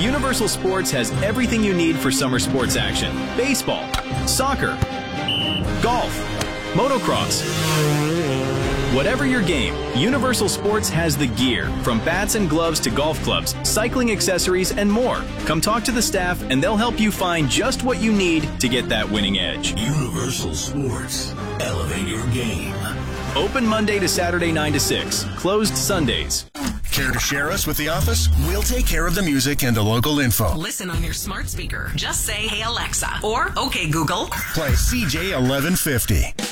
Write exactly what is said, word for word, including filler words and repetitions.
Universal Sports has everything you need for summer sports action. Baseball, soccer, golf, motocross. Whatever your game, Universal Sports has the gear, from bats and gloves to golf clubs, cycling accessories, and more. Come talk to the staff and they'll help you find just what you need to get that winning edge. Universal Sports. Elevate your game. Open Monday to Saturday nine to six. Closed Sundays. Care to share us with the office? We'll take care of the music and the local info. Listen on your smart speaker. Just say, "Hey Alexa," or "Okay Google." Play C J eleven fifty.